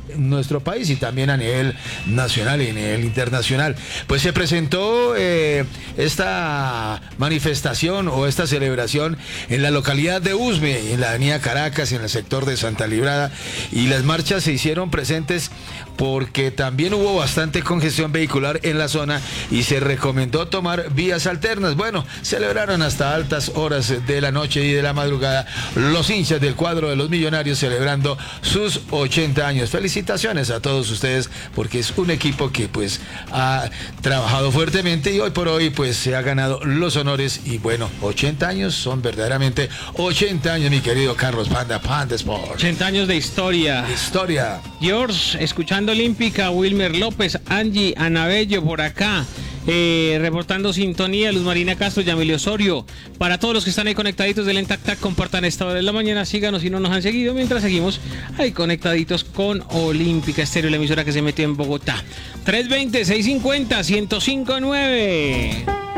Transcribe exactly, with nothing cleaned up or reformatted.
nuestro país y también a nivel nacional y a nivel internacional. Pues se presentó eh, esta manifestación o esta celebración en la localidad de Usme, en la avenida Caracas, en el sector de Santa Librada, y las marchas se hicieron presentes porque también hubo bastante congestión vehicular en la zona y se recomendó tomar vías alternas. Bueno, celebraron hasta altas horas de la noche y de la madrugada los hinchas del cuadro de los Millonarios celebrando sus ochenta años. Felicitaciones a todos ustedes porque es un equipo que pues ha trabajado fuertemente y hoy por hoy pues se ha ganado los honores y bueno, ochenta años son verdaderamente ochenta años, mi querido Carlos Panda, Panda Sport. ochenta años de historia. Historia. George, escuchando Olímpica, Wilmer López, Angie, Anabello por acá. Eh, reportando sintonía, Luz Marina Castro, Yamile Osorio. Para todos los que están ahí conectaditos del Tac, compartan esta hora de la mañana, síganos si no nos han seguido, mientras seguimos ahí conectaditos con Olímpica Estéreo, la emisora que se metió en Bogotá. tres veinte, seiscientos cincuenta, ciento cinco punto nueve.